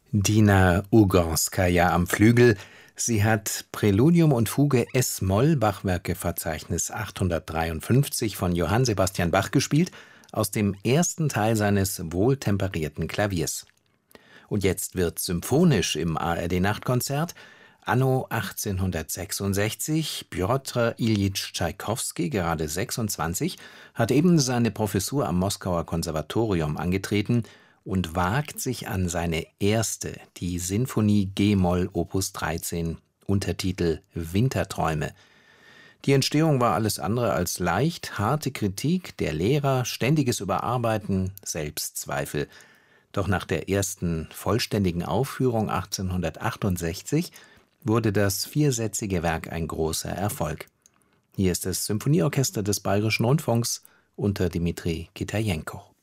Dina Ugorskaja am Flügel. Sie hat Präludium und Fuge s-Moll, Bachwerkeverzeichnis 853 von Johann Sebastian Bach gespielt, aus dem ersten Teil seines wohltemperierten Klaviers. Und jetzt wird symphonisch im ARD-Nachtkonzert. Anno 1866, Pjotr Iljitsch Tschaikowski, gerade 26, hat eben seine Professur am Moskauer Konservatorium angetreten und wagt sich an seine erste, die Sinfonie g-Moll Opus 13, Untertitel Winterträume. Die Entstehung war alles andere als leicht, harte Kritik der Lehrer, ständiges Überarbeiten, Selbstzweifel. Doch nach der ersten vollständigen Aufführung 1868 wurde das viersätzige Werk ein großer Erfolg. Hier ist das Symphonieorchester des Bayerischen Rundfunks unter Dmitri Kitajenko.